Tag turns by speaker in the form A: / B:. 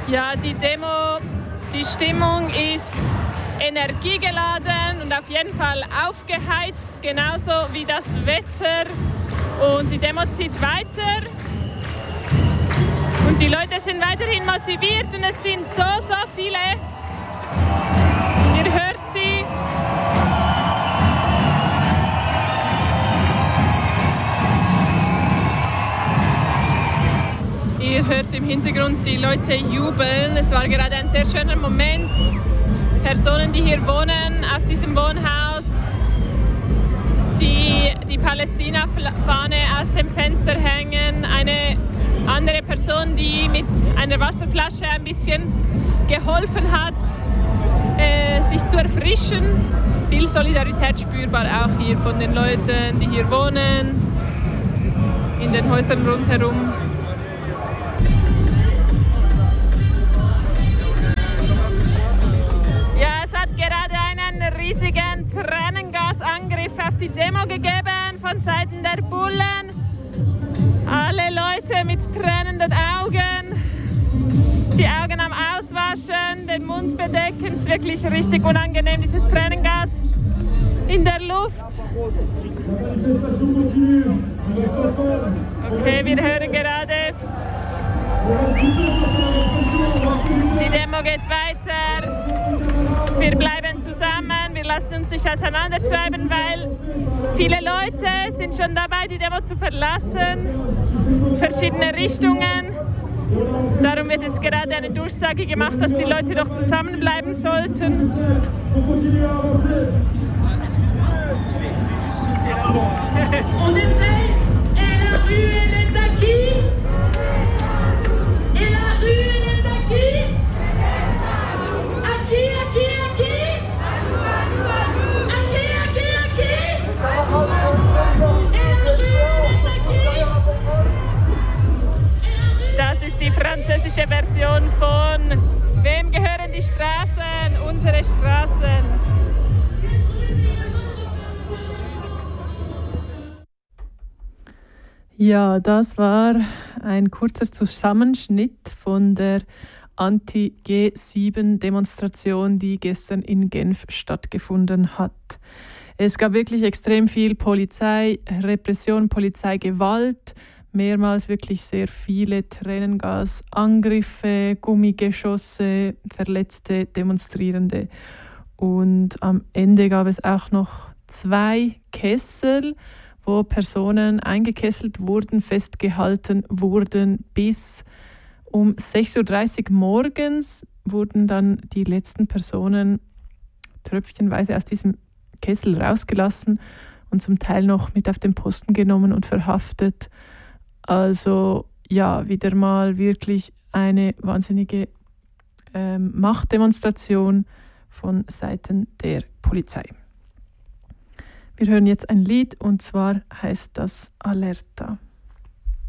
A: Ja, die Stimmung ist energiegeladen und auf jeden Fall aufgeheizt, genauso wie das Wetter. Und die Demo zieht weiter. Und die Leute sind weiterhin motiviert und es sind so viele. Ihr hört sie. Ihr hört im Hintergrund die Leute jubeln. Es war gerade ein sehr schöner Moment. Personen, die hier wohnen, aus diesem Wohnhaus, die Palästina-Fahne aus dem Fenster hängen. Eine andere Person, die mit einer Wasserflasche ein bisschen geholfen hat, sich zu erfrischen. Viel Solidarität spürbar auch hier von den Leuten, die hier wohnen, in den Häusern rundherum. Ja, es hat gerade einen riesigen Tränengasangriff auf die Demo gegeben von Seiten der Bullen. Alle Leute mit tränenden Augen, die Augen am Auswaschen, den Mund bedecken. Es ist wirklich richtig unangenehm, dieses Tränengas in der Luft. Okay, wir hören gerade, die Demo geht weiter. Wir bleiben zusammen, wir lassen uns nicht auseinandertreiben, weil viele Leute sind schon dabei, die Demo zu verlassen, verschiedene Richtungen. Darum wird jetzt gerade eine Durchsage gemacht, dass die Leute doch zusammenbleiben sollten. Das ist die französische Version von Wem gehören die Straßen? Unsere Straßen. Ja, das war ein kurzer Zusammenschnitt von der Anti-G7-Demonstration, die gestern in Genf stattgefunden hat. Es gab wirklich extrem viel Polizeirepression, Polizeigewalt, mehrmals wirklich sehr viele Tränengasangriffe, Gummigeschosse, verletzte Demonstrierende. Und am Ende gab es auch noch 2 Kessel, wo Personen eingekesselt wurden, festgehalten wurden. Bis um 6:30 Uhr morgens wurden dann die letzten Personen tröpfchenweise aus diesem Kessel rausgelassen und zum Teil noch mit auf den Posten genommen und verhaftet. Also ja, wieder mal wirklich eine wahnsinnige Machtdemonstration von Seiten der Polizei. Wir hören jetzt ein Lied und zwar heißt das Alerta.